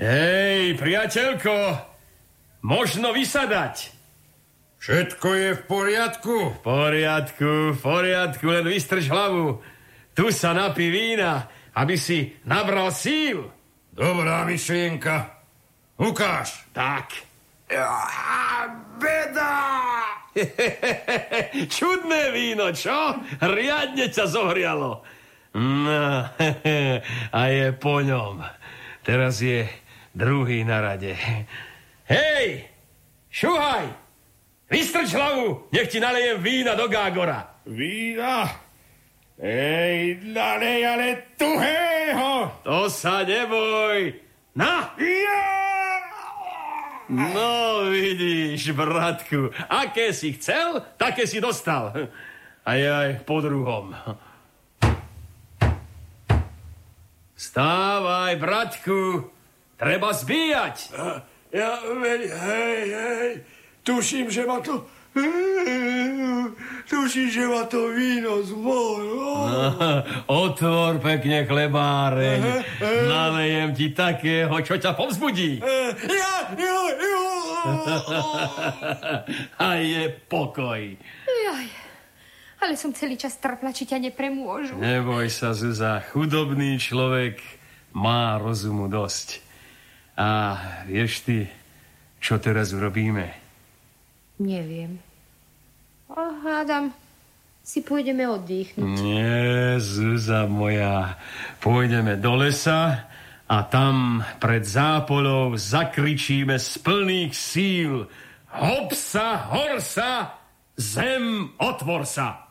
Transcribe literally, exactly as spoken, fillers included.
Hej, priateľko, možno vysadať. Všetko je v poriadku? V poriadku, v poriadku, len vystrž hlavu. Tu sa napí vína, aby si nabral síl. Dobrá myšlienka. Ukáž. Tak. Ja, beda! Čudné víno, čo? Riadne ťa zohrialo. No, a je po ňom. Teraz je druhý na rade. Hej, šuhaj! Vystrč hlavu, nech ti nalejem vína do gágora. Vína? Ej, nalej ale tuhého. To sa neboj. Na! Ja! No, vidíš, bratku, aké si chcel, také si dostal. Aj aj po druhom. Stávaj, bratku, treba zbíjať. Ja, veď, hej, hej, tuším, že ma to... Tuším, že ma to víno zvolilo. No, otvor pekne chlebáreň. Nalejem ti takého, čo ťa povzbudí. Ja, jo, jo. A je pokoj. Jaj, ale som celý čas trpla, či ťa nepremôžu. Neboj sa, Zuza, chudobný človek má rozumu dosť. A vieš ty, čo teraz urobíme? Neviem. O, hádam, si pôjdeme oddychnúť. Nie, Zuza moja. Pôjdeme do lesa a tam pred zápolou zakričíme z plných síl: Hopsa, horsa, zem, otvor sa!